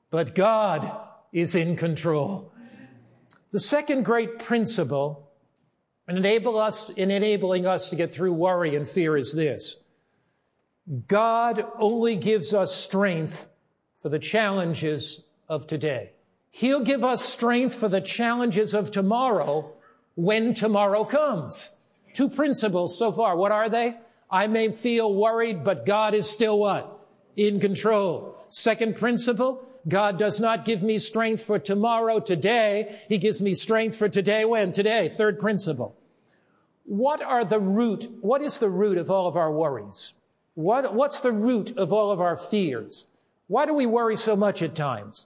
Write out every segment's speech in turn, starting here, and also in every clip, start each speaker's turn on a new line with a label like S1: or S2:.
S1: but God is in control. The second great principle in enabling us to get through worry and fear is this: God only gives us strength for the challenges of today. He'll give us strength for the challenges of tomorrow when tomorrow comes. Two principles so far. What are they? I may feel worried, but God is still what? In control. Second principle, God does not give me strength for tomorrow, today. He gives me strength for today, when? Today. Third principle. What is the root of all of our worries? What's the root of all of our fears? Why do we worry so much at times?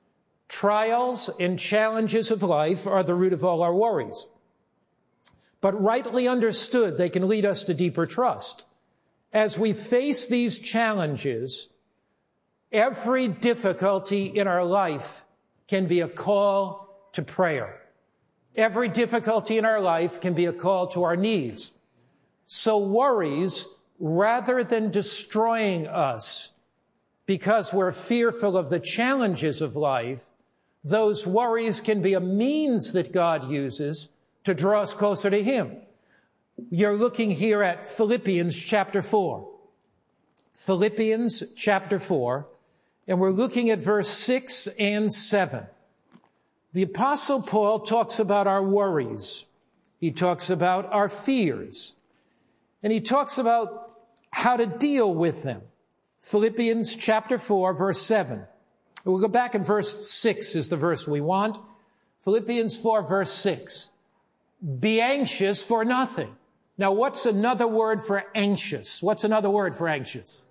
S1: Trials and challenges of life are the root of all our worries. But rightly understood, they can lead us to deeper trust. As we face these challenges, every difficulty in our life can be a call to prayer. Every difficulty in our life can be a call to our knees. So worries, rather than destroying us because we're fearful of the challenges of life, those worries can be a means that God uses to draw us closer to Him. You're looking here at Philippians chapter 4. Philippians chapter 4, and we're looking at verse 6 and 7. The Apostle Paul talks about our worries. He talks about our fears. And he talks about how to deal with them. Philippians chapter 4, verse 7. We'll go back in verse 6 is the verse we want. Philippians 4, verse 6. Be anxious for nothing. Now, what's another word for anxious? What's another word for anxious?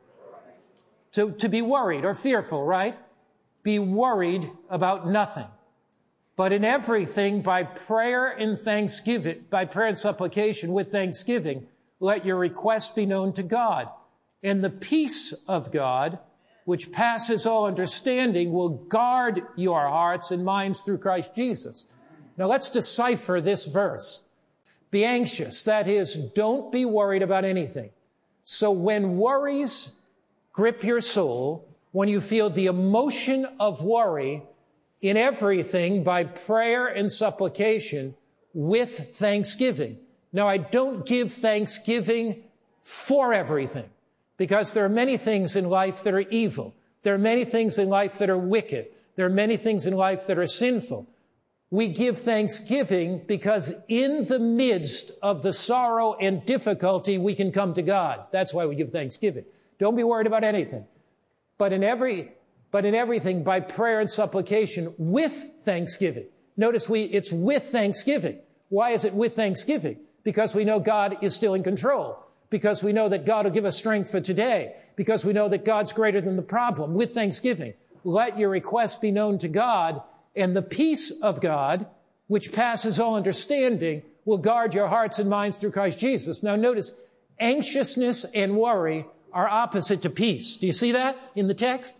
S1: To be worried or fearful, right? Be worried about nothing. But in everything, by prayer and thanksgiving, by prayer and supplication with thanksgiving, let your request be known to God. And the peace of God, which passes all understanding, will guard your hearts and minds through Christ Jesus. Now let's decipher this verse. Be anxious. That is, don't be worried about anything. So when worries grip your soul, when you feel the emotion of worry, in everything, by prayer and supplication with thanksgiving. Now, I don't give thanksgiving for everything, because there are many things in life that are evil. There are many things in life that are wicked. There are many things in life that are sinful. We give thanksgiving because in the midst of the sorrow and difficulty, we can come to God. That's why we give thanksgiving. Don't be worried about anything. But in everything, by prayer and supplication with thanksgiving. Notice it's with thanksgiving. Why is it with thanksgiving? Because we know God is still in control. Because we know that God will give us strength for today. Because we know that God's greater than the problem. With thanksgiving. Let your request be known to God, and the peace of God, which passes all understanding, will guard your hearts and minds through Christ Jesus. Now notice, anxiousness and worry are opposite to peace. Do you see that in the text?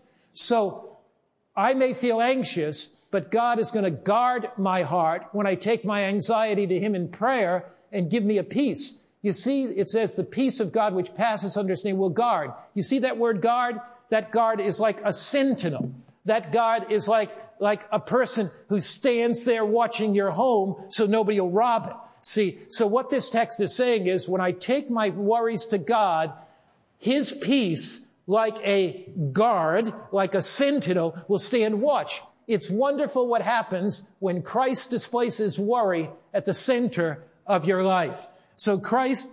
S1: So I may feel anxious, but God is going to guard my heart when I take my anxiety to Him in prayer and give me a peace. You see, it says the peace of God which passes understanding will guard. You see that word guard? That guard is like a sentinel. That guard is like a person who stands there watching your home so nobody will rob it. See, so what this text is saying is when I take my worries to God, His peace, like a guard, like a sentinel, will stand watch. It's wonderful what happens when Christ displaces worry at the center of your life. So Christ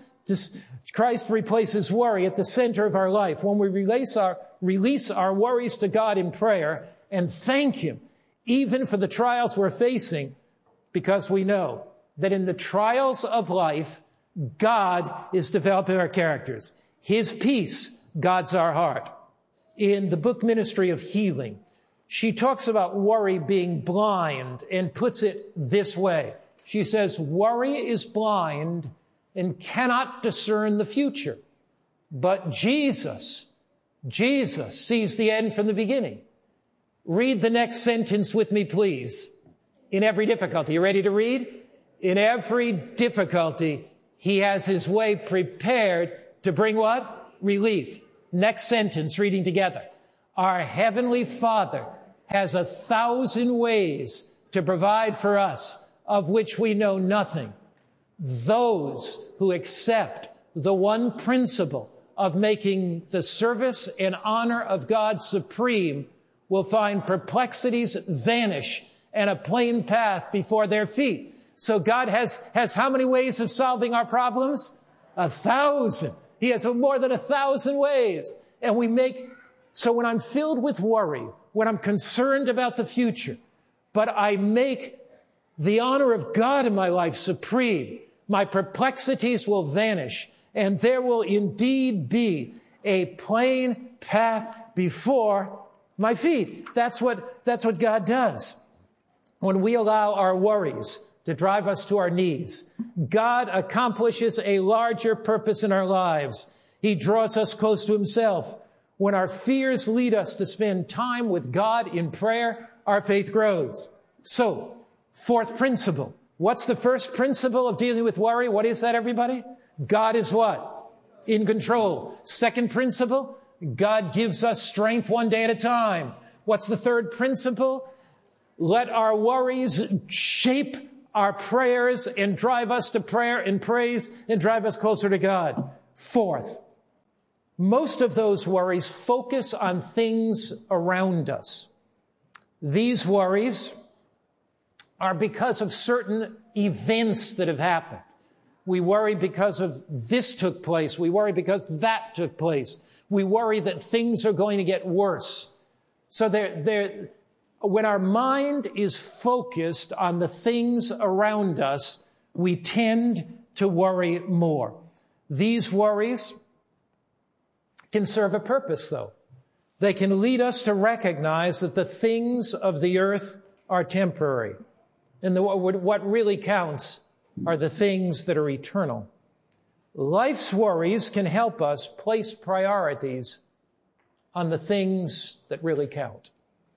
S1: replaces worry at the center of our life. When we release our worries to God in prayer and thank Him, even for the trials we're facing, because we know that in the trials of life, God is developing our characters. His peace guards our heart. In the book Ministry of Healing, she talks about worry being blind and puts it this way. She says, worry is blind and cannot discern the future. But Jesus sees the end from the beginning. Read the next sentence with me, please. In every difficulty. You ready to read? In every difficulty, He has His way prepared to bring what? Relief. Next sentence, reading together. Our Heavenly Father has 1,000 ways to provide for us, of which we know nothing. Those who accept the one principle of making the service and honor of God supreme will find perplexities vanish and a plain path before their feet. So God has how many ways of solving our problems? 1,000. He has more than 1,000 ways. And so when I'm filled with worry, when I'm concerned about the future, but I make the honor of God in my life supreme, my perplexities will vanish, and there will indeed be a plain path before my feet. That's what God does. When we allow our worries to drive us to our knees, God accomplishes a larger purpose in our lives. He draws us close to himself. When our fears lead us to spend time with God in prayer, our faith grows. So, fourth principle. What's the first principle of dealing with worry? What is that, everybody? God is what? In control. Second principle, God gives us strength one day at a time. What's the third principle? Let our worries shape our prayers and drive us to prayer and praise and drive us closer to God. Fourth, most of those worries focus on things around us. These worries are because of certain events that have happened. We worry because of this took place. We worry because that took place. We worry that things are going to get worse. So when our mind is focused on the things around us, we tend to worry more. These worries can serve a purpose, though. They can lead us to recognize that the things of the earth are temporary. And what really counts are the things that are eternal. Life's worries can help us place priorities on the things that really count.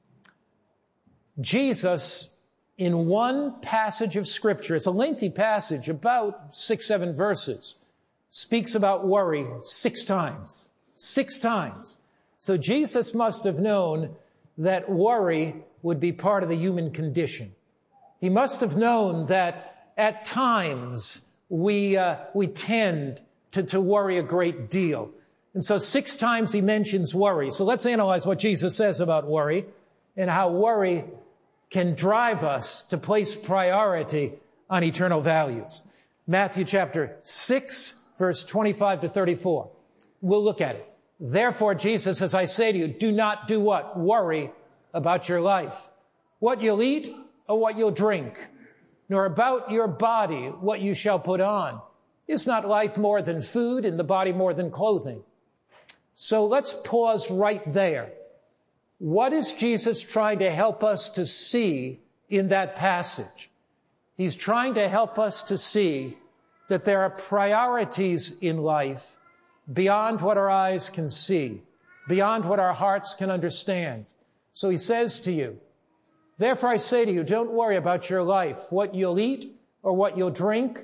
S1: Jesus, in one passage of Scripture, it's a lengthy passage, about 6-7 verses, speaks about worry 6 times. 6 times. So Jesus must have known that worry would be part of the human condition. He must have known that at times we tend to worry a great deal. And so 6 times he mentions worry. So let's analyze what Jesus says about worry and how worry can drive us to place priority on eternal values. Matthew chapter 6, verse 25 to 34. We'll look at it. Therefore, Jesus says, I say to you, do not do what? Worry about your life, what you'll eat or what you'll drink, nor about your body, what you shall put on. Is not life more than food and the body more than clothing? So let's pause right there. What is Jesus trying to help us to see in that passage? He's trying to help us to see that there are priorities in life beyond what our eyes can see, beyond what our hearts can understand. So he says to you, therefore I say to you, don't worry about your life, what you'll eat or what you'll drink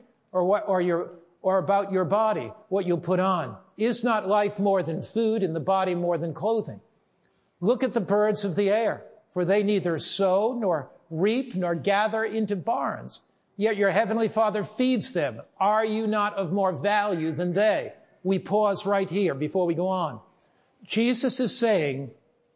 S1: or about your body, what you'll put on. Is not life more than food and the body more than clothing? Look at the birds of the air, for they neither sow nor reap nor gather into barns, yet your heavenly Father feeds them. Are you not of more value than they? We pause right here before we go on. Jesus is saying,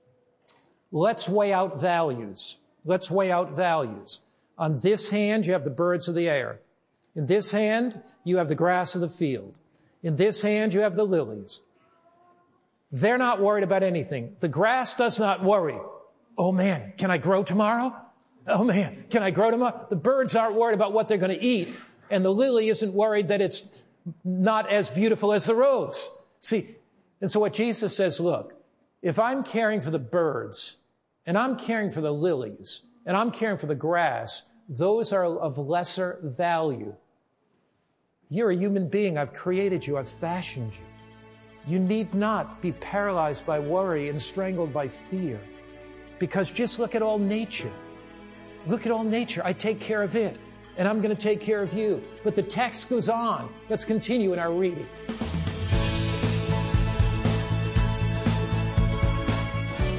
S1: let's weigh out values. Let's weigh out values. On this hand, you have the birds of the air. In this hand, you have the grass of the field. In this hand, you have the lilies. They're not worried about anything. The grass does not worry. Oh man, can I grow tomorrow? Oh man, can I grow tomorrow? The birds aren't worried about what they're going to eat. And the lily isn't worried that it's not as beautiful as the rose. See, and so what Jesus says, look, if I'm caring for the birds and I'm caring for the lilies and I'm caring for the grass, those are of lesser value. You're a human being. I've created you. I've fashioned you. You need not be paralyzed by worry and strangled by fear. Because just look at all nature. Look at all nature. I take care of it. And I'm going to take care of you. But the text goes on. Let's continue in our reading.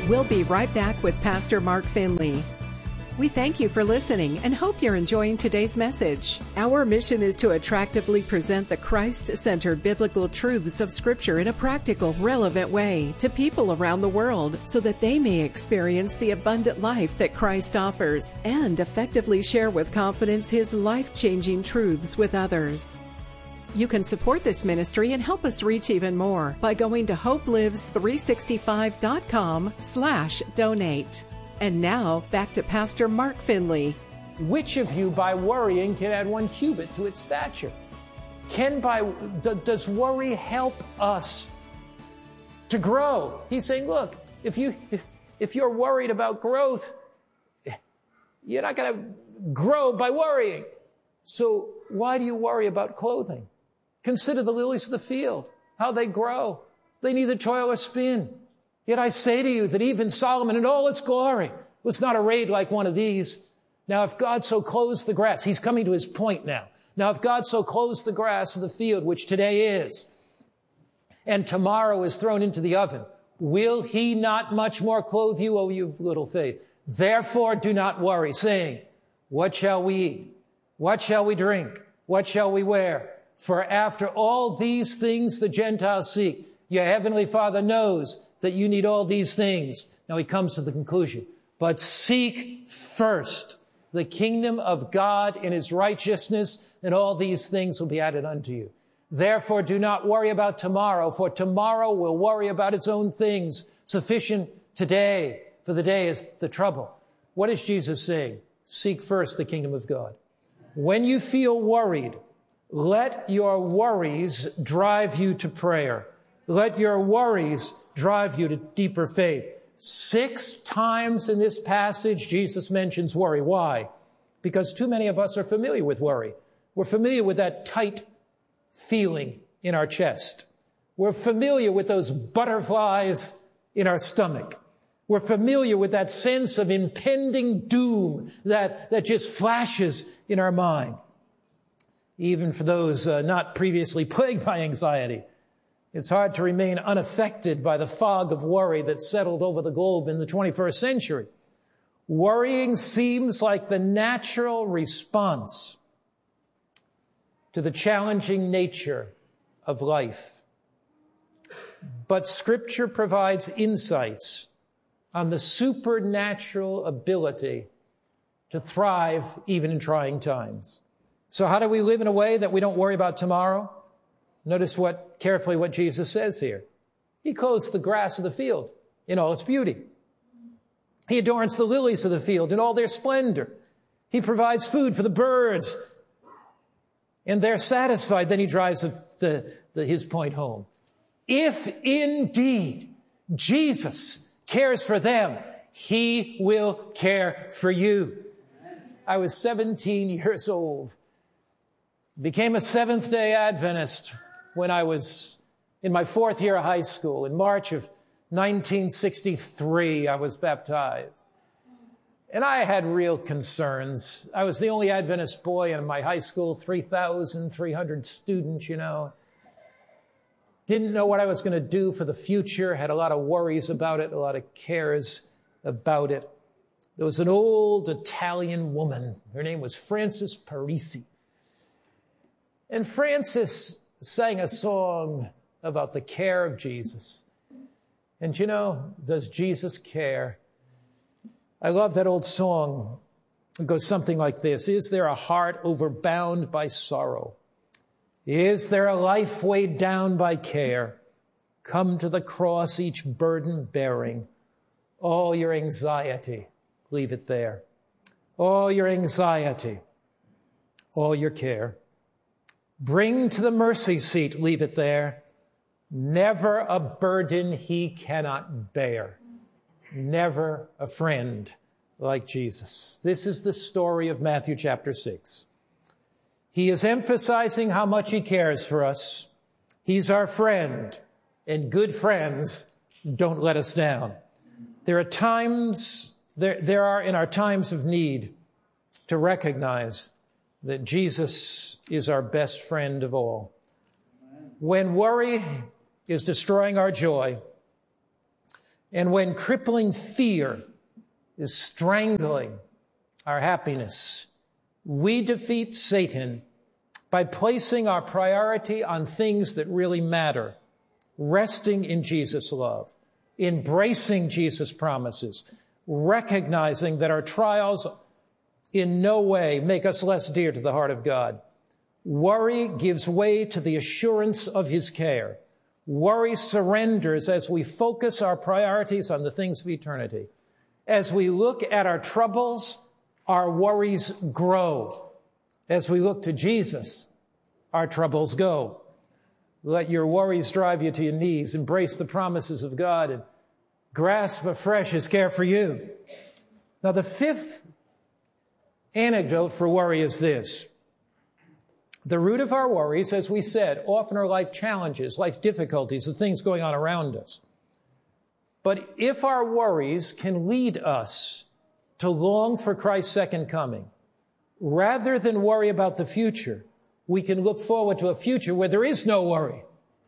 S2: We'll be right back with Pastor Mark Finley. We thank you for listening and hope you're enjoying today's message. Our mission is to attractively present the Christ-centered biblical truths of Scripture in a practical, relevant way to people around the world so that they may experience the abundant life that Christ offers and effectively share with confidence His life-changing truths with others. You can support this ministry and help us reach even more by going to hopelives365.com/donate. And now, back to Pastor Mark Finley.
S1: Which of you, by worrying, can add 1 cubit to its stature? Does worry help us to grow? He's saying, look, if you're worried about growth, you're not going to grow by worrying. So why do you worry about clothing? Consider the lilies of the field, how they grow. They neither toil or spin. Yet I say to you that even Solomon in all its glory was not arrayed like one of these. Now if God so clothes the grass, he's coming to his point now. Now if God so clothes the grass of the field, which today is, and tomorrow is thrown into the oven, will he not much more clothe you, O you of little faith? Therefore do not worry, saying, what shall we eat? What shall we drink? What shall we wear? For after all these things the Gentiles seek. Your heavenly Father knows that you need all these things. Now he comes to the conclusion. But seek first the kingdom of God and his righteousness, and all these things will be added unto you. Therefore do not worry about tomorrow, for tomorrow will worry about its own things. Sufficient today, for the day is the trouble. What is Jesus saying? Seek first the kingdom of God. When you feel worried, let your worries drive you to prayer. Let your worries drive you to deeper faith. 6 times in this passage, Jesus mentions worry. Why? Because too many of us are familiar with worry. We're familiar with that tight feeling in our chest. We're familiar with those butterflies in our stomach. We're familiar with that sense of impending doom that just flashes in our mind. Even for those not previously plagued by anxiety, it's hard to remain unaffected by the fog of worry that settled over the globe in the 21st century. Worrying seems like the natural response to the challenging nature of life. But Scripture provides insights on the supernatural ability to thrive even in trying times. So how do we live in a way that we don't worry about tomorrow? Notice carefully what Jesus says here. He clothes the grass of the field in all its beauty. He adorns the lilies of the field in all their splendor. He provides food for the birds, and they're satisfied. Then he drives his point home. If indeed Jesus cares for them, he will care for you. I was 17 years old. Became a Seventh-day Adventist when I was in my 4th year of high school. In March of 1963, I was baptized. And I had real concerns. I was the only Adventist boy in my high school, 3,300 students, Didn't know what I was going to do for the future, had a lot of worries about it, a lot of cares about it. There was an old Italian woman. Her name was Frances Parisi. And Frances sang a song about the care of Jesus. And does Jesus care? I love that old song. It goes something like this. Is there a heart overbound by sorrow? Is there a life weighed down by care? Come to the cross, each burden bearing. All your anxiety, leave it there. All your anxiety, all your care. Bring to the mercy seat, leave it there. Never a burden he cannot bear. Never a friend like Jesus. This is the story of Matthew chapter 6. He is emphasizing how much he cares for us. He's our friend, and good friends don't let us down. There are in our times of need to recognize that Jesus is our best friend of all. When worry is destroying our joy, And when crippling fear is strangling our happiness, we defeat Satan by placing our priority on things that really matter, resting in Jesus' love, embracing Jesus' promises, recognizing that our trials in no way make us less dear to the heart of God. Worry gives way to the assurance of His care. Worry surrenders as we focus our priorities on the things of eternity. As we look at our troubles, our worries grow. As we look to Jesus, our troubles go. Let your worries drive you to your knees. Embrace the promises of God and grasp afresh His care for you. Now, the fifth antidote for worry is this. The root of our worries, as we said, often are life challenges, life difficulties, the things going on around us. But if our worries can lead us to long for Christ's second coming, rather than worry about the future, we can look forward to a future where there is no worry.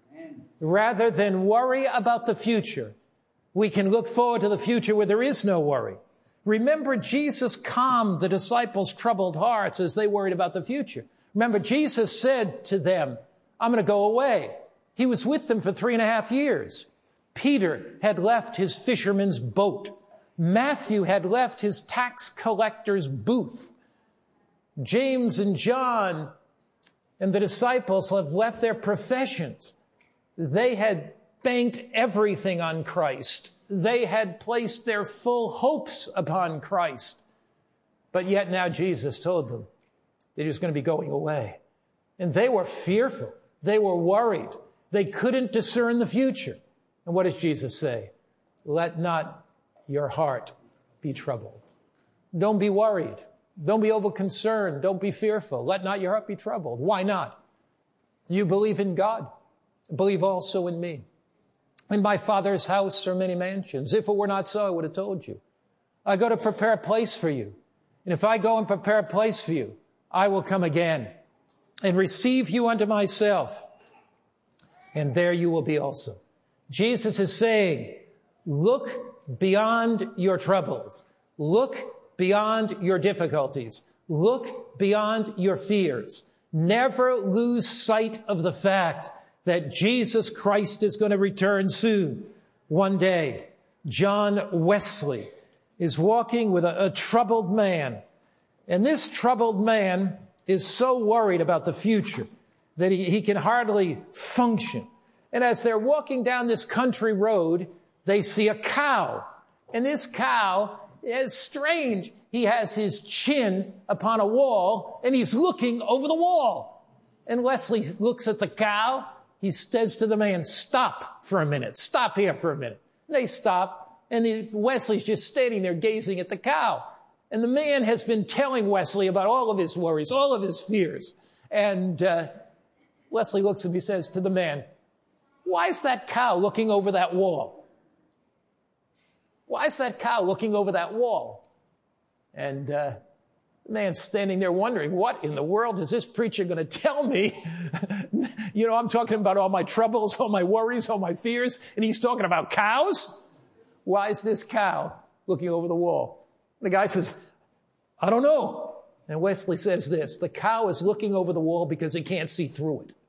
S1: Rather than worry about the future, we can look forward to the future where there is no worry. Remember, Jesus calmed the disciples' troubled hearts as they worried about the future. Remember, Jesus said to them, I'm going to go away. He was with them for 3.5 years. Peter had left his fisherman's boat. Matthew had left his tax collector's booth. James and John and the disciples have left their professions. They had banked everything on Christ. They had placed their full hopes upon Christ. But yet now Jesus told them that He was going to be going away. And they were fearful. They were worried. They couldn't discern the future. And what does Jesus say? Let not your heart be troubled. Don't be worried. Don't be over-concerned. Don't be fearful. Let not your heart be troubled. Why not? You believe in God. Believe also in me. In my Father's house are many mansions. If it were not so, I would have told you. I go to prepare a place for you. And if I go and prepare a place for you, I will come again and receive you unto myself. And there you will be also. Jesus is saying, look beyond your troubles. Look beyond your difficulties. Look beyond your fears. Never lose sight of the fact that Jesus Christ is going to return soon. One day, John Wesley is walking with a troubled man. And this troubled man is so worried about the future that he can hardly function. And as they're walking down this country road, they see a cow. And this cow is strange. He has his chin upon a wall, and he's looking over the wall. And Wesley looks at the cow. He says to the man, stop for a minute. Stop here for a minute. And they stop, and Wesley's just standing there gazing at the cow. And the man has been telling Wesley about all of his worries, all of his fears. And Wesley looks at him, he says to the man, why is that cow looking over that wall? Why is that cow looking over that wall? And the man's standing there wondering, what in the world is this preacher going to tell me? You know, I'm talking about all my troubles, all my worries, all my fears, and he's talking about cows? Why is this cow looking over the wall? The guy says, I don't know. And Wesley says this, the cow is looking over the wall because he can't see through it.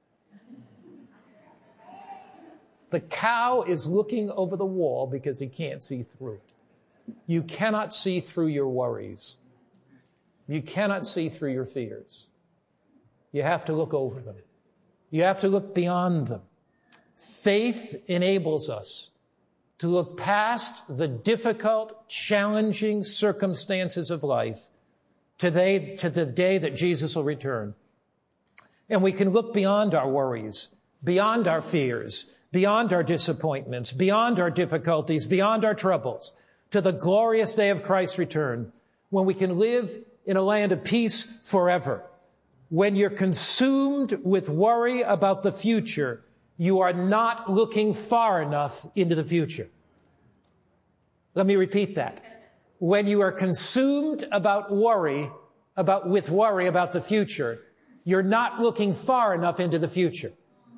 S1: The cow is looking over the wall because he can't see through it. You cannot see through your worries. You cannot see through your fears. You have to look over them. You have to look beyond them. Faith enables us to look past the difficult, challenging circumstances of life to the day that Jesus will return. And we can look beyond our worries, beyond our fears, beyond our disappointments, beyond our difficulties, beyond our troubles, to the glorious day of Christ's return, when we can live in a land of peace forever. When you're consumed with worry about the future, you are not looking far enough into the future. Let me repeat that. When you are consumed with worry about the future, you're not looking far enough into the future.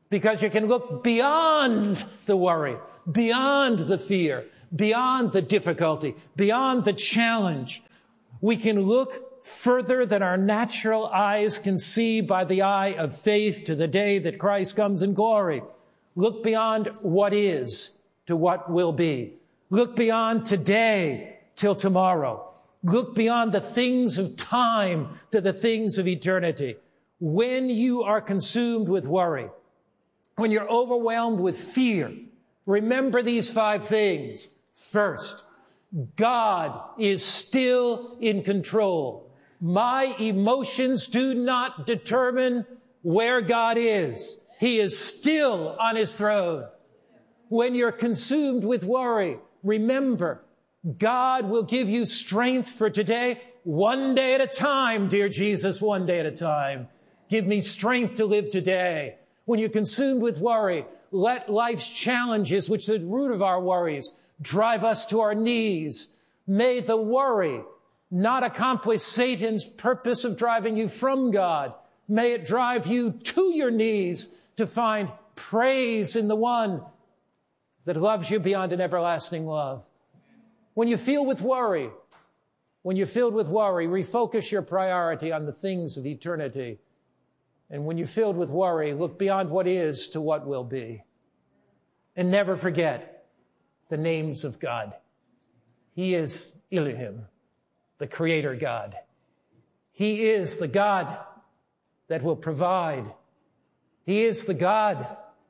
S1: because you can look beyond the worry, beyond the fear, beyond the difficulty, beyond the challenge. We can look further than our natural eyes can see by the eye of faith to the day that Christ comes in glory. Look beyond what is to what will be. Look beyond today till tomorrow. Look beyond the things of time to the things of eternity. When you are consumed with worry, when you're overwhelmed with fear, remember these 5 things. First, God is still in control. My emotions do not determine where God is. He is still on his throne. When you're consumed with worry, remember, God will give you strength for today, one day at a time, dear Jesus, one day at a time. Give me strength to live today. When you're consumed with worry, let life's challenges, which are the root of our worries, drive us to our knees. May the worry not accomplish Satan's purpose of driving you from God. May it drive you to your knees to find praise in the one that loves you beyond an everlasting love. When you feel with worry, when you're filled with worry, refocus your priority on the things of eternity. And when you're filled with worry, look beyond what is to what will be. And never forget the names of God. He is Elohim, the Creator God. He is the God that will provide. He is the God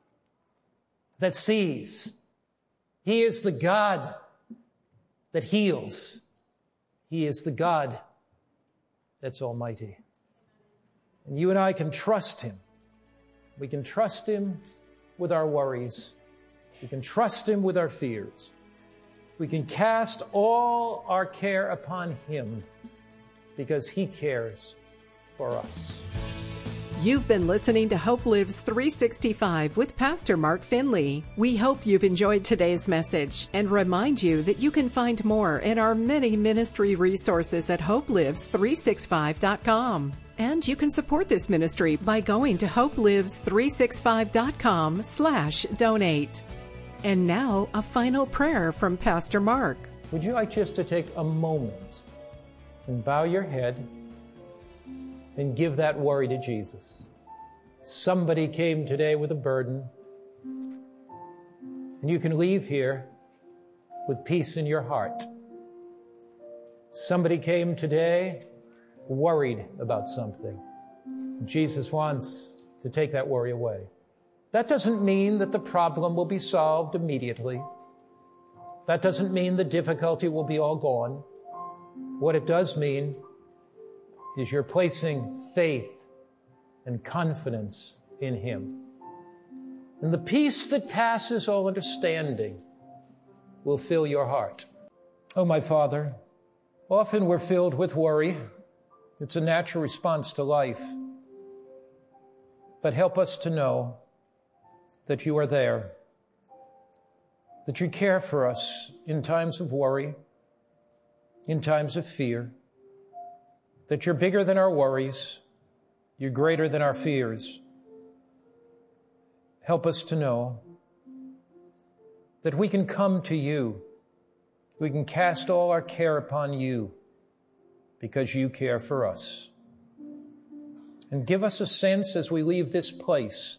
S1: that sees. He is the God that heals. He is the God that's almighty. And you and I can trust him. We can trust him with our worries. We can trust him with our fears. We can cast all our care upon him because he cares for us.
S2: You've been listening to Hope Lives 365 with Pastor Mark Finley. We hope you've enjoyed today's message and remind you that you can find more in our many ministry resources at hopelives365.com. And you can support this ministry by going to hopelives365.com/donate. And now, a final prayer from Pastor Mark.
S1: Would you like just to take a moment and bow your head and give that worry to Jesus? Somebody came today with a burden, and you can leave here with peace in your heart. Somebody came today worried about something. Jesus wants to take that worry away. That doesn't mean that the problem will be solved immediately. That doesn't mean the difficulty will be all gone. What it does mean is you're placing faith and confidence in him. And the peace that passes all understanding will fill your heart. Oh, my Father, often we're filled with worry. It's a natural response to life. But help us to know that you are there, that you care for us in times of worry, in times of fear, that you're bigger than our worries, you're greater than our fears. Help us to know that we can come to you, we can cast all our care upon you because you care for us. And give us a sense as we leave this place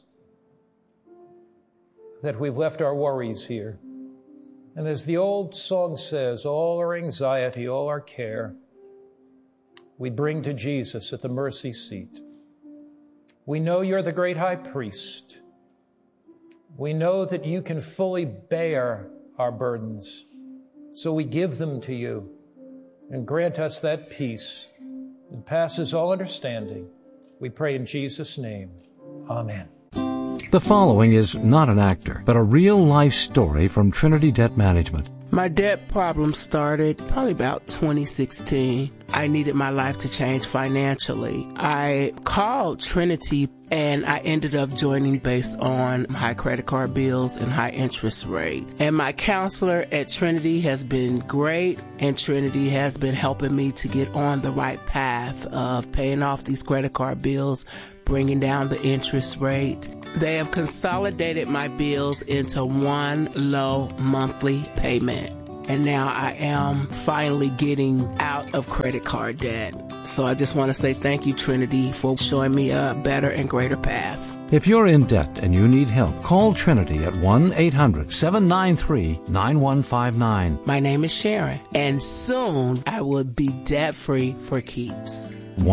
S1: that we've left our worries here. And as the old song says, all our anxiety, all our care, we bring to Jesus at the mercy seat. We know you're the great high priest. We know that you can fully bear our burdens. So we give them to you and grant us that peace that passes all understanding. We pray in Jesus' name. Amen.
S3: The following is not an actor, but a real-life story from Trinity Debt Management.
S4: My debt problem started probably about 2016. I needed my life to change financially. I called Trinity and I ended up joining based on high credit card bills and high interest rate. And my counselor at Trinity has been great, and Trinity has been helping me to get on the right path of paying off these credit card bills, bringing down the interest rate. They have consolidated my bills into one low monthly payment. And now I am finally getting out of credit card debt. So I just want to say thank you, Trinity, for showing me a better and greater path.
S3: If you're in debt and you need help, call Trinity at 1-800-793-9159.
S4: My name is Sharon, and soon I will be debt-free for keeps.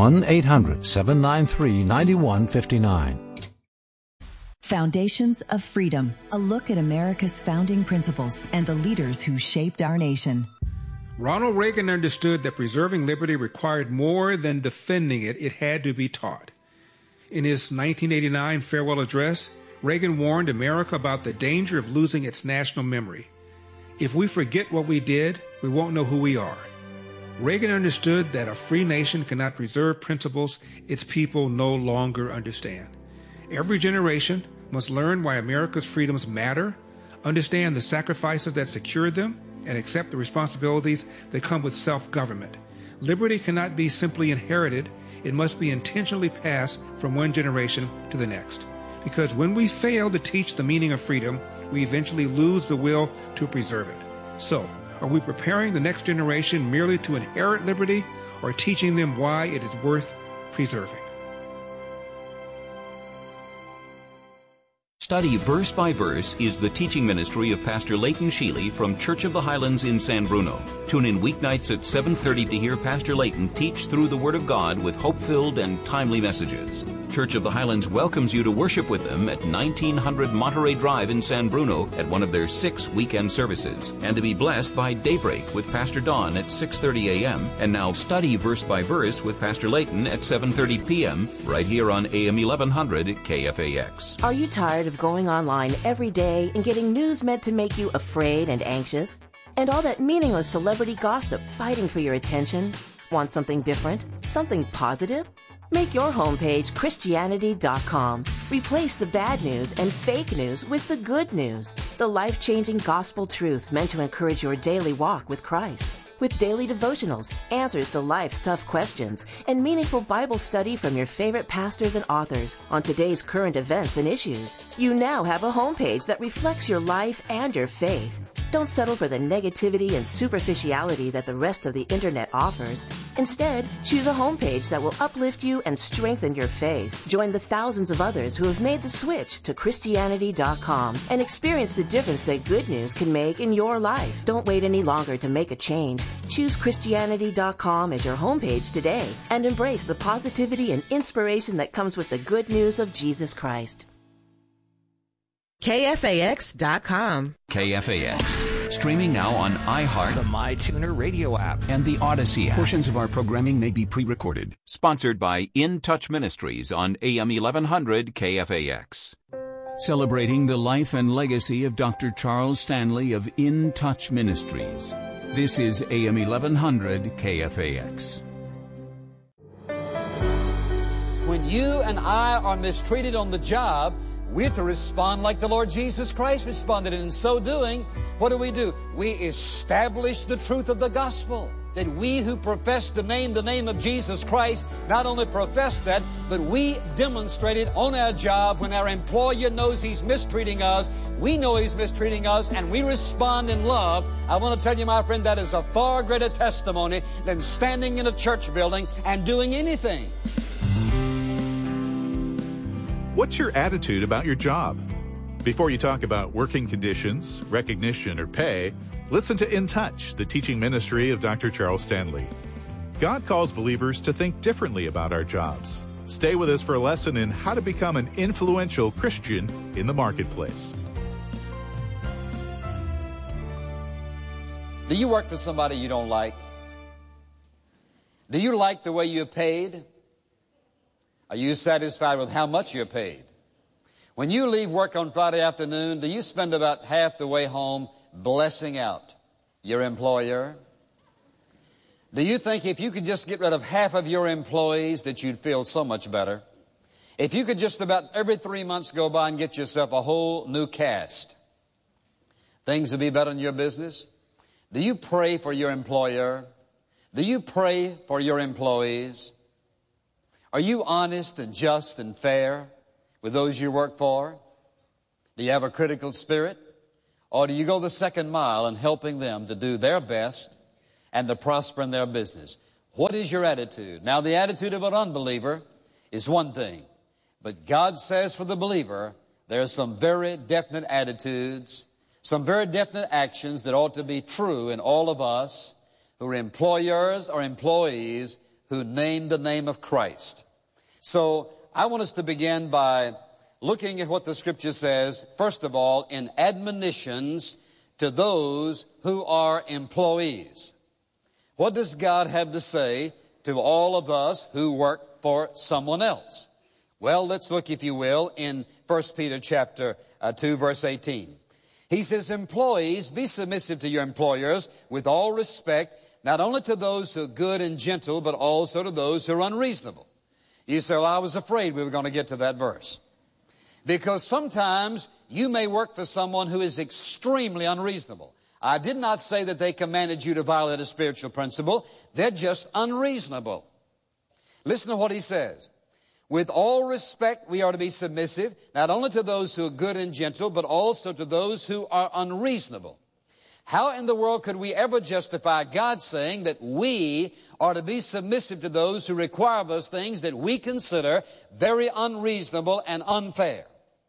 S3: 1-800-793-9159.
S5: Foundations of Freedom, a look at America's founding principles and the leaders who shaped our nation.
S6: Ronald Reagan understood that preserving liberty required more than defending it. It had to be taught. In his 1989 farewell address, Reagan warned America about the danger of losing its national memory. If we forget what we did, we won't know who we are. Reagan understood that a free nation cannot preserve principles its people no longer understand. Every generation must learn why America's freedoms matter, understand the sacrifices that secured them, and accept the responsibilities that come with self-government. Liberty cannot be simply inherited. It must be intentionally passed from one generation to the next. Because when we fail to teach the meaning of freedom, we eventually lose the will to preserve it. So, are we preparing the next generation merely to inherit liberty, or teaching them why it is worth preserving?
S7: Study Verse by Verse is the teaching ministry of Pastor Leighton Sheely from Church of the Highlands in San Bruno. Tune in weeknights at 7:30 to hear Pastor Leighton teach through the Word of God with hope-filled and timely messages. Church of the Highlands welcomes you to worship with them at 1900 Monterey Drive in San Bruno at one of their 6 weekend services, and to be blessed by Daybreak with Pastor Don at 6:30 a.m. and now Study Verse by Verse with Pastor Leighton at 7:30 p.m. right here on AM 1100 KFAX.
S8: Are you tired of going online every day and getting news meant to make you afraid and anxious? And all that meaningless celebrity gossip fighting for your attention? Want something different? Something positive? Make your homepage Christianity.com. Replace the bad news and fake news with the good news. The life-changing gospel truth meant to encourage your daily walk with Christ. With daily devotionals, answers to life's tough questions, and meaningful Bible study from your favorite pastors and authors on today's current events and issues. You now have a homepage that reflects your life and your faith. Don't settle for the negativity and superficiality that the rest of the internet offers. Instead, choose a homepage that will uplift you and strengthen your faith. Join the thousands of others who have made the switch to Christianity.com and experience the difference that good news can make in your life. Don't wait any longer to make a change. Choose Christianity.com as your homepage today and embrace the positivity and inspiration that comes with the good news of Jesus Christ.
S9: KFAX.com.
S7: KFAX. Streaming now on iHeart,
S10: the MyTuner radio app,
S7: and the Odyssey app. Portions of our programming may be pre-recorded. Sponsored by In Touch Ministries on AM 1100 KFAX. Celebrating the life and legacy of Dr. Charles Stanley of In Touch Ministries. This is AM 1100 KFAX.
S10: When you and I are mistreated on the job, we're to respond like the Lord Jesus Christ responded. And in so doing, what do? We establish the truth of the gospel. That we who profess the name of Jesus Christ, not only profess that, but we demonstrate it on our job. When our employer knows he's mistreating us, we know he's mistreating us, and we respond in love. I want to tell you, my friend, that is a far greater testimony than standing in a church building and doing anything.
S11: What's your attitude about your job? Before you talk about working conditions, recognition, or pay, listen to In Touch, the teaching ministry of Dr. Charles Stanley. God calls believers to think differently about our jobs. Stay with us for a lesson in how to become an influential Christian in the marketplace.
S10: Do you work for somebody you don't like? Do you like the way you're paid? Are you satisfied with how much you're paid? When you leave work on Friday afternoon, do you spend about half the way home blessing out your employer? Do you think if you could just get rid of half of your employees that you'd feel so much better? If you could just about every 3 months go by and get yourself a whole new cast, things would be better in your business? Do you pray for your employer? Do you pray for your employees? Are you honest and just and fair with those you work for? Do you have a critical spirit? Or do you go the second mile in helping them to do their best and to prosper in their business? What is your attitude? Now, the attitude of an unbeliever is one thing, but God says for the believer, there are some very definite attitudes, some very definite actions that ought to be true in all of us who are employers or employees who name the name of Christ. So I want us to begin by looking at what the Scripture says, first of all, in admonitions to those who are employees. What does God have to say to all of us who work for someone else? Well, let's look, if you will, in 1 Peter chapter 2, verse 18. He says, employees, be submissive to your employers with all respect, not only to those who are good and gentle, but also to those who are unreasonable. You say, well, I was afraid we were going to get to that verse. Because sometimes you may work for someone who is extremely unreasonable. I did not say that they commanded you to violate a spiritual principle. They're just unreasonable. Listen to what he says. With all respect, we are to be submissive, not only to those who are good and gentle, but also to those who are unreasonable. How in the world could we ever justify God saying that we are to be submissive to those who require of us things that we consider very unreasonable and unfair?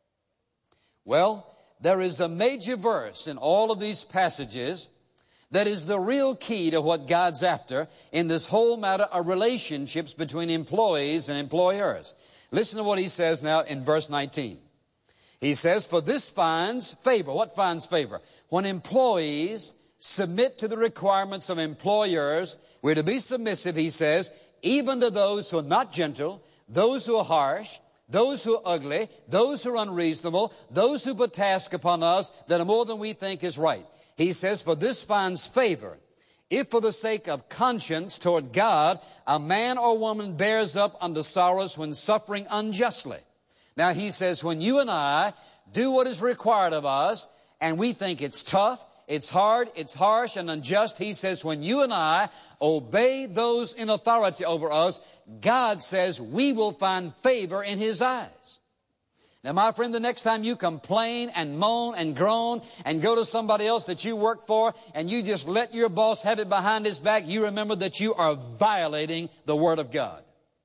S10: Well, there is a major verse in all of these passages that is the real key to what God's after in this whole matter of relationships between employees and employers. Listen to what he says now in verse 19. He says, for this finds favor. What finds favor? When employees submit to the requirements of employers, we're to be submissive, he says, even to those who are not gentle, those who are harsh, those who are ugly, those who are unreasonable, those who put tasks upon us that are more than we think is right. He says, for this finds favor, if for the sake of conscience toward God, a man or woman bears up under sorrows when suffering unjustly. Now he says, when you and I do what is required of us, and we think it's tough, it's hard, it's harsh and unjust, he says, when you and I obey those in authority over us, God says we will find favor in his eyes. Now, my friend, the next time you complain and moan and groan and go to somebody else that you work for and you just let your boss have it behind his back, you remember that you are violating the Word of God.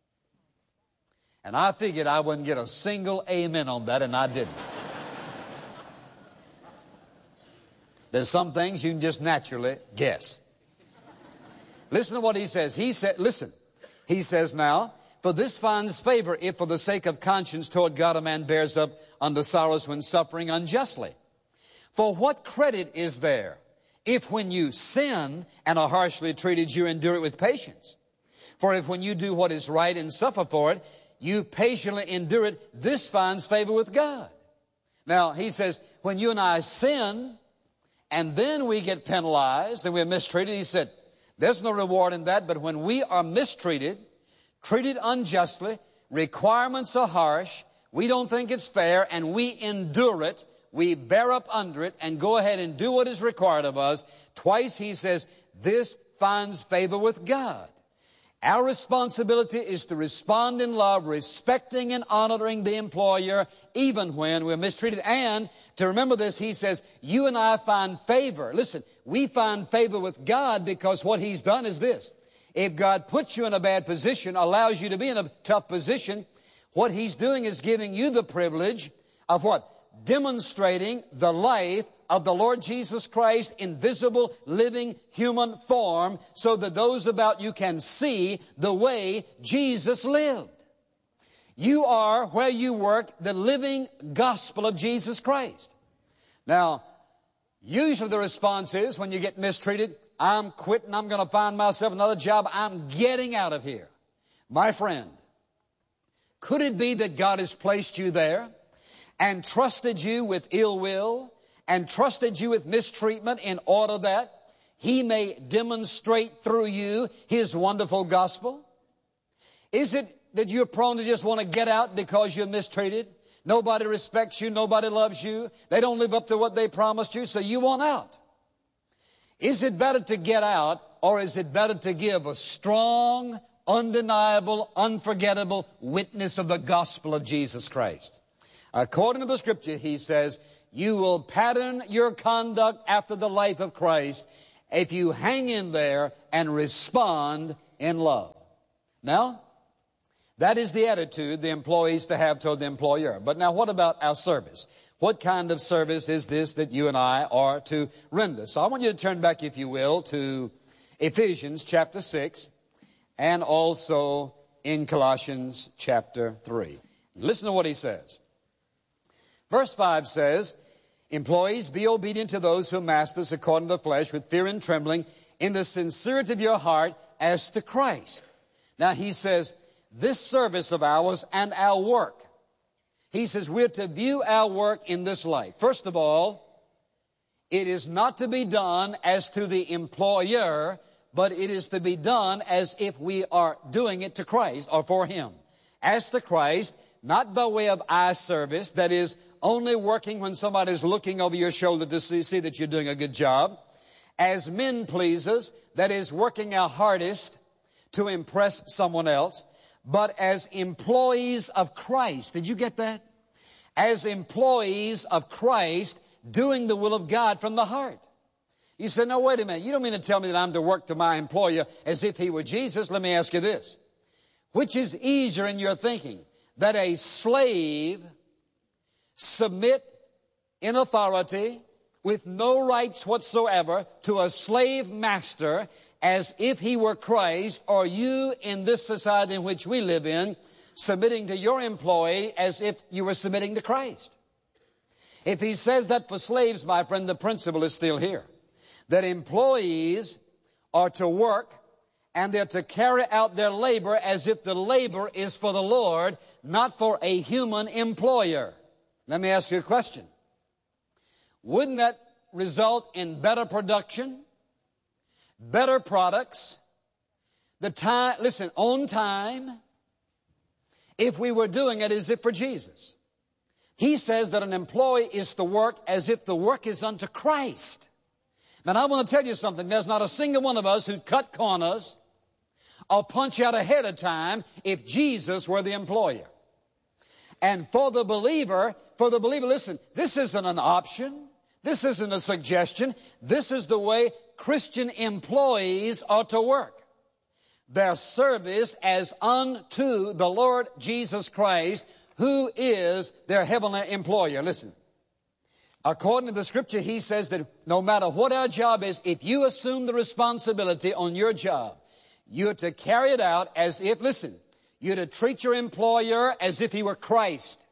S10: And I figured I wouldn't get a single amen on that, and I didn't. There's some things you can just naturally guess. Listen to what he says. He says now, for this finds favor if for the sake of conscience toward God a man bears up under sorrows when suffering unjustly. For what credit is there if when you sin and are harshly treated you endure it with patience? For if when you do what is right and suffer for it, you patiently endure it, this finds favor with God. Now, he says, when you and I sin, and then we get penalized, and we're mistreated, he said, there's no reward in that, but when we are mistreated, treated unjustly, requirements are harsh, we don't think it's fair, and we endure it, we bear up under it, and go ahead and do what is required of us. Twice he says, this finds favor with God. Our responsibility is to respond in love, respecting and honoring the employer, even when we're mistreated. And to remember this, he says, you and I find favor. Listen, we find favor with God because what he's done is this. If God puts you in a bad position, allows you to be in a tough position, what he's doing is giving you the privilege of what? Demonstrating the life of the Lord Jesus Christ in visible, living, human form so that those about you can see the way Jesus lived. You are, where you work, the living gospel of Jesus Christ. Now, usually the response is when you get mistreated, I'm quitting, I'm going to find myself another job, I'm getting out of here. My friend, could it be that God has placed you there and trusted you with ill will and trusted you with mistreatment in order that he may demonstrate through you his wonderful gospel? Is it that you're prone to just want to get out because you're mistreated? Nobody respects you, nobody loves you, they don't live up to what they promised you, so you want out. Is it better to get out, or is it better to give a strong, undeniable, unforgettable witness of the gospel of Jesus Christ. According to the Scripture, he says, you will pattern your conduct after the life of Christ if you hang in there and respond in love. Now, that is the attitude the employees to have toward the employer. But now what about our service? What kind of service is this that you and I are to render? So I want you to turn back, if you will, to Ephesians chapter 6 and also in Colossians chapter 3. Listen to what he says. Verse 5 says, employees, be obedient to those who masters according to the flesh with fear and trembling in the sincerity of your heart as to Christ. Now he says, this service of ours and our work, he says we're to view our work in this light. First of all, it is not to be done as to the employer, but it is to be done as if we are doing it to Christ or for Him. As to Christ, not by way of eye service, that is, only working when somebody's looking over your shoulder to see that you're doing a good job. As men pleasers, that is, working our hardest to impress someone else. But as employees of Christ. Did you get that? As employees of Christ, doing the will of God from the heart. You say, no, wait a minute. You don't mean to tell me that I'm to work to my employer as if he were Jesus. Let me ask you this. Which is easier in your thinking? That a slave submit in authority with no rights whatsoever to a slave master as if he were Christ, or you in this society in which we live in, submitting to your employee as if you were submitting to Christ. If he says that for slaves, my friend, the principle is still here. That employees are to work and they're to carry out their labor as if the labor is for the Lord, not for a human employer. Let me ask you a question. Wouldn't that result in better production, better products, on time, if we were doing it as if for Jesus? He says that an employee is to work as if the work is unto Christ. Now, I want to tell you something. There's not a single one of us who'd cut corners or punch out ahead of time if Jesus were the employer. And for the believer, listen, this isn't an option. This isn't a suggestion. This is the way Christian employees are to work. Their service as unto the Lord Jesus Christ, who is their heavenly employer. Listen, according to the Scripture, he says that no matter what our job is, if you assume the responsibility on your job, you're to carry it out as if, listen, you're to treat your employer as if he were Christ.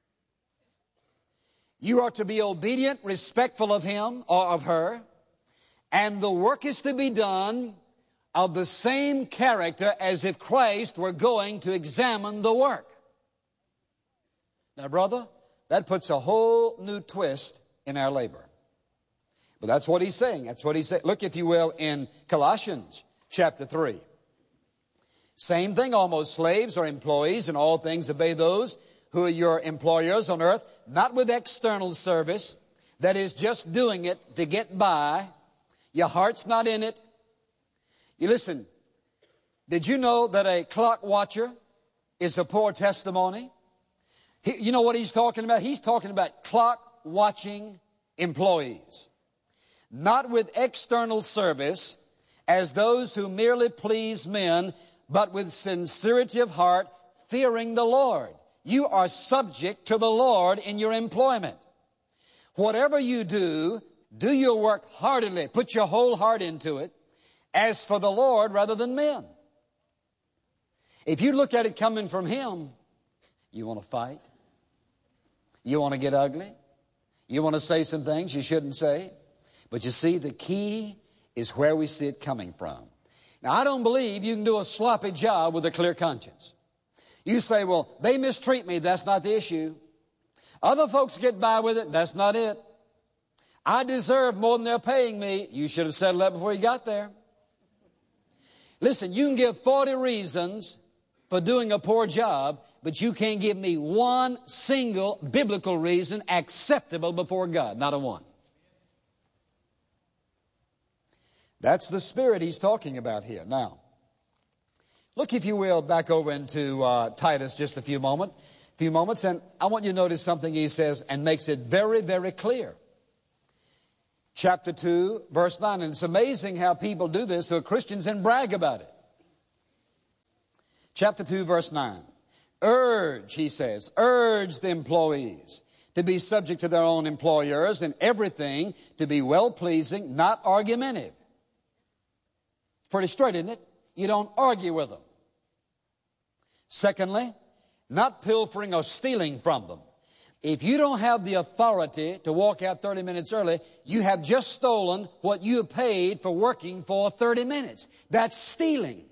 S10: You are to be obedient, respectful of him or of her, and the work is to be done of the same character as if Christ were going to examine the work. Now, brother, that puts a whole new twist in our labor. But that's what he's saying. That's what he said. Look, if you will, in Colossians chapter 3. Same thing almost. Slaves or employees in all things obey those who are your employers on earth, not with external service, that is just doing it to get by. Your heart's not in it. You listen, did you know that a clock watcher is a poor testimony? You know what he's talking about? He's talking about clock watching employees. Not with external service as those who merely please men, but with sincerity of heart, fearing the Lord. You are subject to the Lord in your employment. Whatever you do your work heartily. Put your whole heart into it, as for the Lord rather than men. If you look at it coming from Him, you want to fight. You want to get ugly. You want to say some things you shouldn't say. But you see, the key is where we see it coming from. Now, I don't believe you can do a sloppy job with a clear conscience. You say, well, they mistreat me. That's not the issue. Other folks get by with it. That's not it. I deserve more than they're paying me. You should have settled that before you got there. Listen, you can give 40 reasons for doing a poor job, but you can't give me one single biblical reason acceptable before God. Not a one. That's the spirit he's talking about here. Now, Look, if you will, back over into Titus just a few moments, and I want you to notice something he says and makes it very, very clear. Chapter 2, verse 9, and it's amazing how people do this, who are Christians, and brag about it. Chapter 2, verse 9. Urge, he says, urge the employees to be subject to their own employers in everything, to be well-pleasing, not argumentative. It's pretty straight, isn't it? You don't argue with them. Secondly, not pilfering or stealing from them. If you don't have the authority to walk out 30 minutes early, you have just stolen what you paid for working for 30 minutes. That's stealing.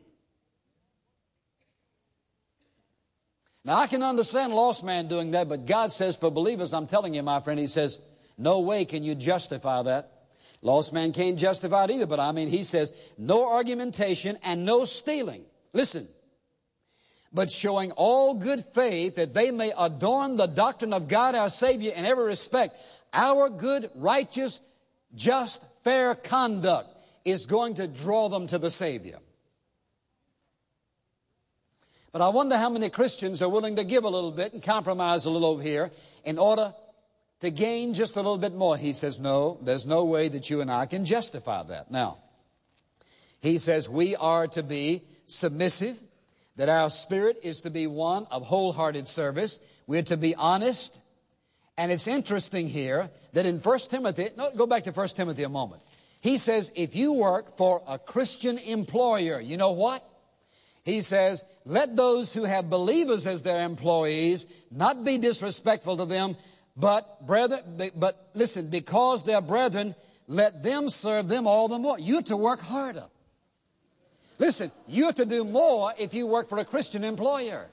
S10: Now, I can understand a lost man doing that, but God says for believers, I'm telling you, my friend, he says, no way can you justify that. Lost man can't justify it either, but I mean, he says, no argumentation and no stealing. Listen. But showing all good faith that they may adorn the doctrine of God our Savior in every respect. Our good, righteous, just, fair conduct is going to draw them to the Savior. But I wonder how many Christians are willing to give a little bit and compromise a little over here in order to gain just a little bit more. He says, no, there's no way that you and I can justify that. Now, he says we are to be submissive, that our spirit is to be one of wholehearted service. We're to be honest. And it's interesting here that in 1 Timothy, go back to 1 Timothy a moment. He says, if you work for a Christian employer, you know what? He says, let those who have believers as their employees not be disrespectful to them, but listen, because they're brethren, let them serve them all the more. You're to work harder. Listen, you're to do more if you work for a Christian employer.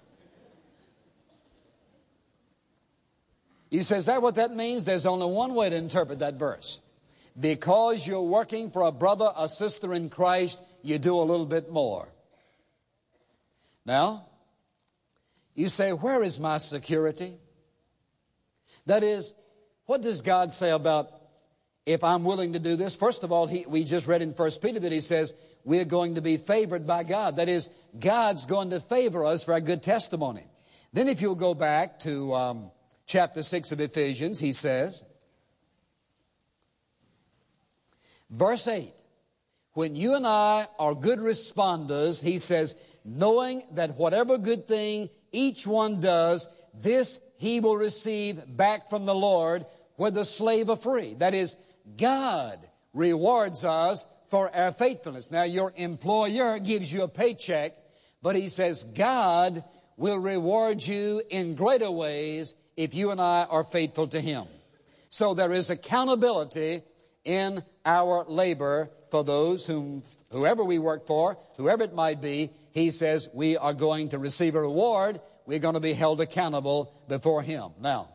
S10: You say, is that what that means? There's only one way to interpret that verse. Because you're working for a brother or sister in Christ, you do a little bit more. Now, you say, where is my security? That is, what does God say about if I'm willing to do this? First of all, we just read in 1 Peter that he says we're going to be favored by God. That is, God's going to favor us for our good testimony. Then if you'll go back to chapter 6 of Ephesians, he says, verse 8, when you and I are good responders, he says, knowing that whatever good thing each one does, this he will receive back from the Lord, whether slave or free. That is, God rewards us for our faithfulness. Now, your employer gives you a paycheck, but he says God will reward you in greater ways if you and I are faithful to him. So there is accountability in our labor for those whoever we work for, whoever it might be. He says we are going to receive a reward. We're going to be held accountable before him. Now,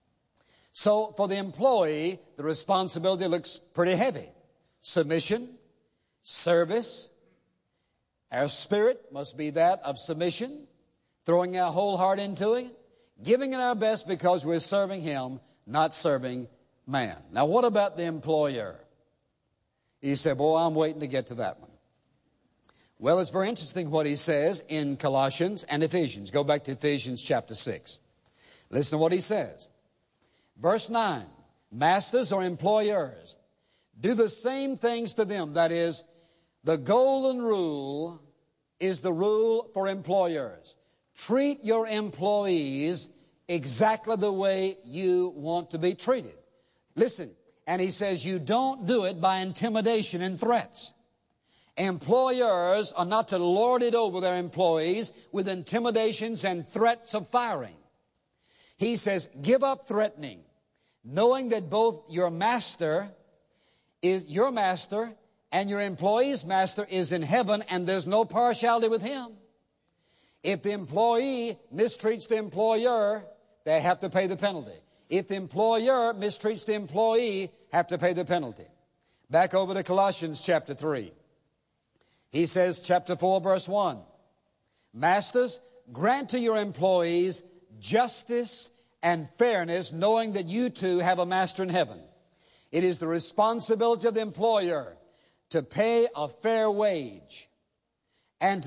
S10: so for the employee, the responsibility looks pretty heavy. Submission, service. Our spirit must be that of submission, throwing our whole heart into it, giving it our best because we're serving him, not serving man. Now, what about the employer? He said, boy, I'm waiting to get to that one. Well, it's very interesting what he says in Colossians and Ephesians. Go back to Ephesians chapter 6. Listen to what he says. Verse 9, masters or employers, do the same things to them. That is, the golden rule is the rule for employers. Treat your employees exactly the way you want to be treated. Listen, and he says you don't do it by intimidation and threats. Employers are not to lord it over their employees with intimidations and threats of firing. He says, give up threatening, knowing that both your master is your master and your employee's master is in heaven, and there's no partiality with him. If the employee mistreats the employer, they have to pay the penalty. If the employer mistreats the employee, have to pay the penalty. Back over to Colossians chapter 3. He says, chapter 4, verse 1, masters, grant to your employees justice and fairness, knowing that you too have a master in heaven. It is the responsibility of the employer to pay a fair wage and to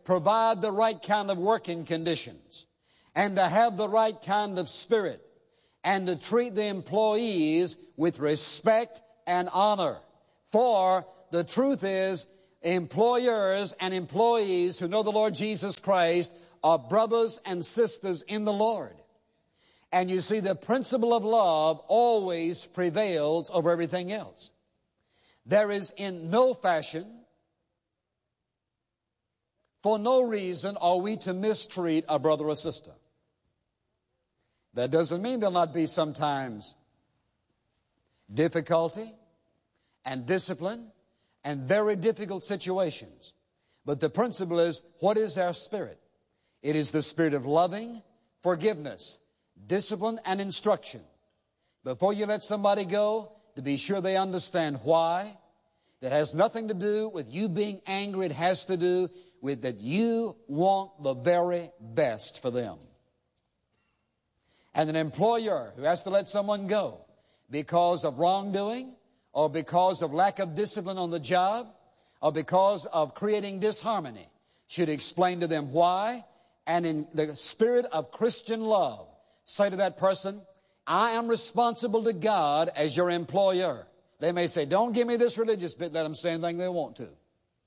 S10: provide the right kind of working conditions, and to have the right kind of spirit, and to treat the employees with respect and honor. For the truth is, employers and employees who know the Lord Jesus Christ are brothers and sisters in the Lord. And you see, the principle of love always prevails over everything else. There is in no fashion, for no reason, are we to mistreat a brother or sister. That doesn't mean there'll not be sometimes difficulty and discipline and very difficult situations. But the principle is, what is our spirit? It is the spirit of loving forgiveness, discipline, and instruction. Before you let somebody go, to be sure they understand why. That has nothing to do with you being angry. It has to do with that you want the very best for them. And an employer who has to let someone go because of wrongdoing, or because of lack of discipline on the job, or because of creating disharmony, should explain to them why, and in the spirit of Christian love, say to that person, I am responsible to God as your employer. They may say, don't give me this religious bit, let them say anything they want to.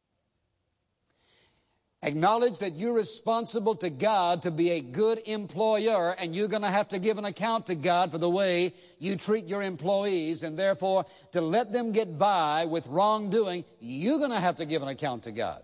S10: Acknowledge that you're responsible to God to be a good employer, and you're going to have to give an account to God for the way you treat your employees, and therefore to let them get by with wrongdoing, you're going to have to give an account to God.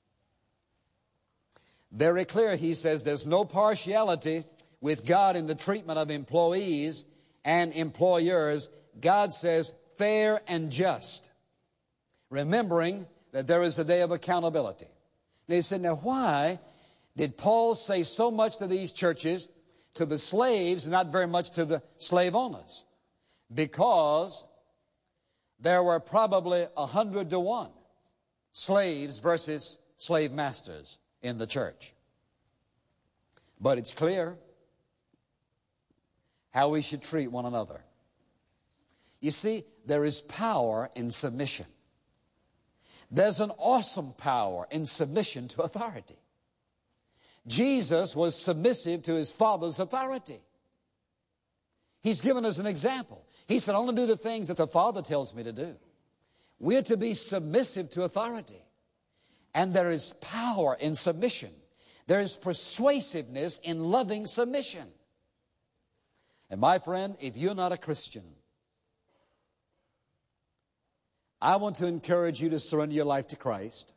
S10: Very clear, he says, there's no partiality with God in the treatment of employees and employers. God says fair and just, remembering that there is a day of accountability. They said, now why did Paul say so much to these churches, to the slaves, and not very much to the slave owners? Because there were probably 100 to 1 slaves versus slave masters in the church. But it's clear how we should treat one another. You see, there is power in submission. There's an awesome power in submission to authority. Jesus was submissive to his Father's authority. He's given us an example. He said, only do the things that the Father tells me to do. We're to be submissive to authority. And there is power in submission. There is persuasiveness in loving submission. And my friend, if you're not a Christian, I want to encourage you to surrender your life to Christ.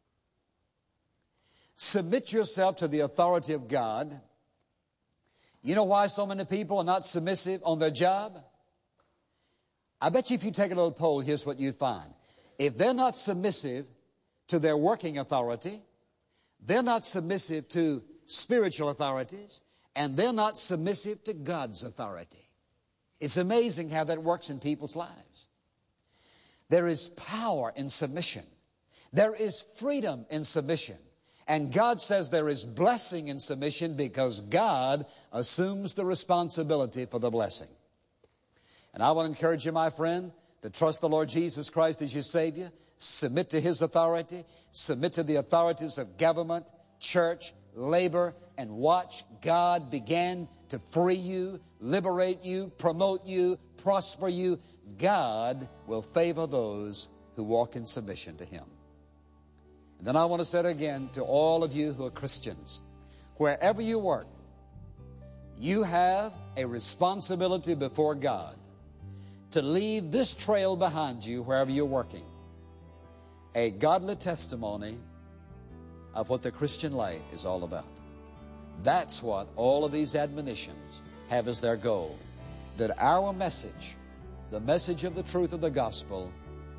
S10: Submit yourself to the authority of God. You know why so many people are not submissive on their job? I bet you if you take a little poll, here's what you'd find. If they're not submissive to their working authority, they're not submissive to spiritual authorities, and they're not submissive to God's authority. It's amazing how that works in people's lives. There is power in submission. There is freedom in submission. And God says there is blessing in submission because God assumes the responsibility for the blessing. And I want to encourage you, my friend, to trust the Lord Jesus Christ as your Savior. Submit to His authority. Submit to the authorities of government, church, labor, and watch God begin to free you, liberate you, promote you, prosper you. God will favor those who walk in submission to Him. And then I want to say it again to all of you who are Christians. Wherever you work, you have a responsibility before God to leave this trail behind you wherever you're working. A godly testimony of what the Christian life is all about. That's what all of these admonitions have as their goal. That our message, the message of the truth of the gospel,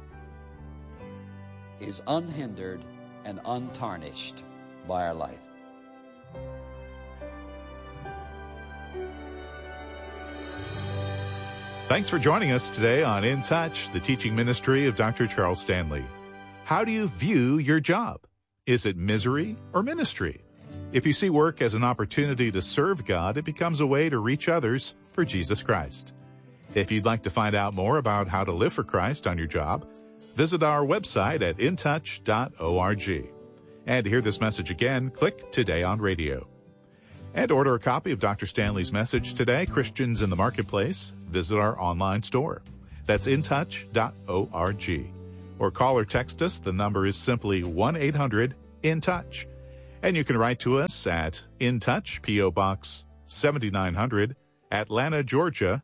S10: is unhindered and untarnished by our life.
S11: Thanks for joining us today on In Touch, the teaching ministry of Dr. Charles Stanley. How do you view your job? Is it misery or ministry? If you see work as an opportunity to serve God, it becomes a way to reach others for Jesus Christ. If you'd like to find out more about how to live for Christ on your job, visit our website at intouch.org. And to hear this message again, click Today on Radio. And to order a copy of Dr. Stanley's message today, Christians in the Marketplace, visit our online store. That's intouch.org. Or call or text us. The number is simply 1-800-IN-TOUCH. And you can write to us at In Touch, P.O. Box 7900, Atlanta, Georgia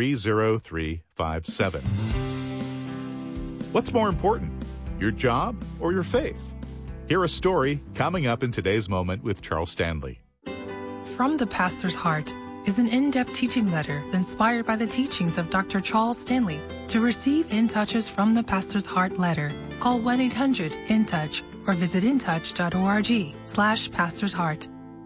S11: 30357. What's more important, your job or your faith? Hear a story coming up in today's Moment with Charles Stanley.
S12: From the Pastor's Heart is an in-depth teaching letter inspired by the teachings of Dr. Charles Stanley. To receive In Touch's From the Pastor's Heart letter, call 1-800-IN-TOUCH or visit intouch.org/Pastor's Heart.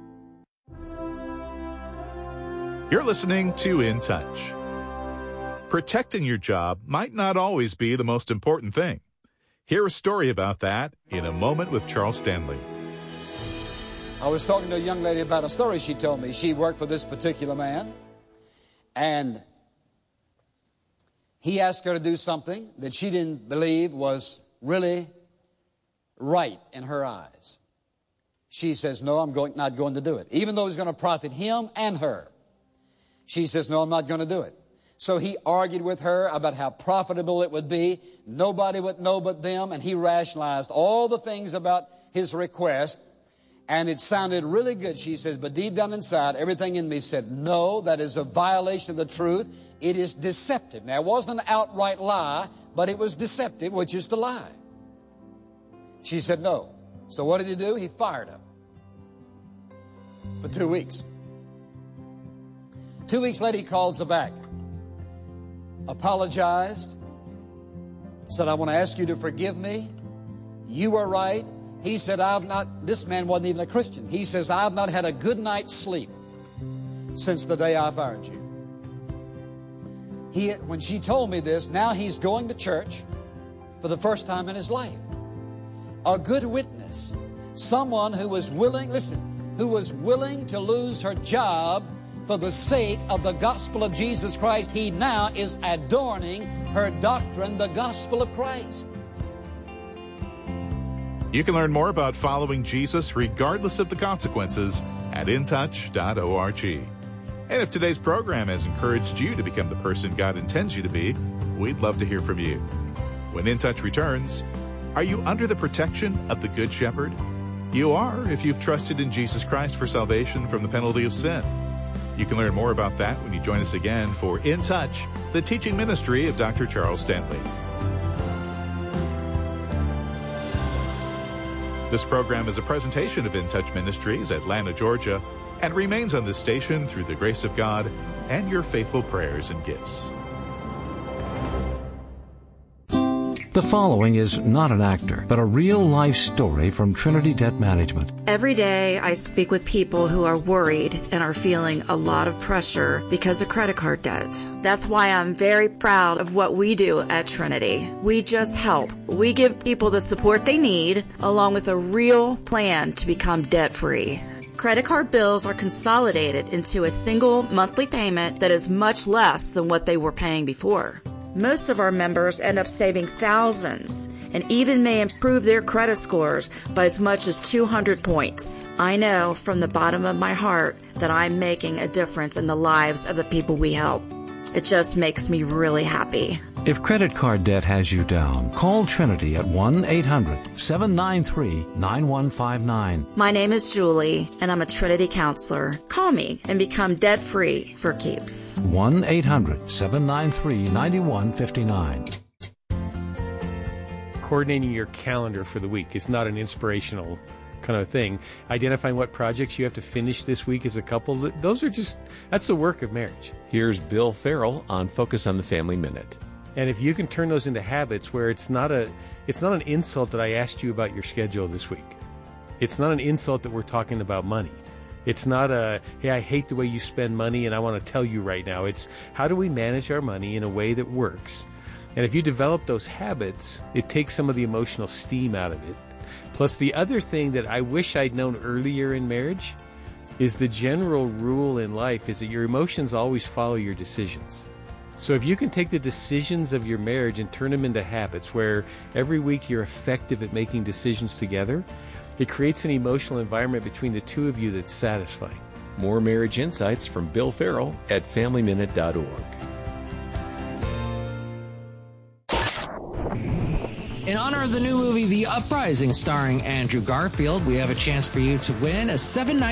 S11: You're listening to In Touch. Protecting your job might not always be the most important thing. Hear a story about that in a Moment with Charles Stanley.
S10: I was talking to a young lady about a story she told me. She worked for this particular man, and he asked her to do something that she didn't believe was really right in her eyes. She says, no, I'm not going to do it. Even though it's going to profit him and her. She says, no, I'm not going to do it. So he argued with her about how profitable it would be. Nobody would know but them, and he rationalized all the things about his request. And it sounded really good, she says, but deep down inside, everything in me said, no, that is a violation of the truth. It is deceptive. Now, it wasn't an outright lie, but it was deceptive, which is to lie. She said no. So what did he do? He fired her for 2 weeks. 2 weeks later, he calls her back, apologized, said, I want to ask you to forgive me. You were right. He said, this man wasn't even a Christian. He says, I've not had a good night's sleep since the day I fired you. When she told me this, now he's going to church for the first time in his life. A good witness. Someone who was willing, who was willing to lose her job for the sake of the gospel of Jesus Christ. He now is adorning her doctrine, the gospel of Christ.
S11: You can learn more about following Jesus regardless of the consequences at intouch.org. And if today's program has encouraged you to become the person God intends you to be, we'd love to hear from you. When In Touch returns, are you under the protection of the Good Shepherd? You are if you've trusted in Jesus Christ for salvation from the penalty of sin. You can learn more about that when you join us again for In Touch, the teaching ministry of Dr. Charles Stanley. This program is a presentation of In Touch Ministries, Atlanta, Georgia, and remains on this station through the grace of God and your faithful prayers and gifts.
S3: The following is not an actor, but a real-life story from Trinity Debt Management.
S13: Every day I speak with people who are worried and are feeling a lot of pressure because of credit card debt. That's why I'm very proud of what we do at Trinity. We just help. We give people the support they need, along with a real plan to become debt-free. Credit card bills are consolidated into a single monthly payment that is much less than what they were paying before. Most of our members end up saving thousands and even may improve their credit scores by as much as 200 points. I know from the bottom of my heart that I'm making a difference in the lives of the people we help. It just makes me really happy.
S3: If credit card debt has you down, call Trinity at 1-800-793-9159.
S13: My name is Julie, and I'm a Trinity counselor. Call me and become debt-free for keeps.
S3: 1-800-793-9159.
S14: Coordinating your calendar for the week is not an inspirational kind of thing. Identifying what projects you have to finish this week as a couple, that's the work of marriage.
S15: Here's Bill Farrell on Focus on the Family Minute.
S14: And if you can turn those into habits where it's not an insult that I asked you about your schedule this week. It's not an insult that we're talking about money. It's not hey, I hate the way you spend money and I want to tell you right now. It's how do we manage our money in a way that works? And if you develop those habits, it takes some of the emotional steam out of it. Plus, the other thing that I wish I'd known earlier in marriage is the general rule in life is that your emotions always follow your decisions. So if you can take the decisions of your marriage and turn them into habits where every week you're effective at making decisions together, It creates an emotional environment between the two of you that's satisfying.
S15: More marriage insights from Bill Farrell at FamilyMinute.org.
S16: In honor of the new movie The Uprising starring Andrew Garfield, we have a chance for you to win a 7-night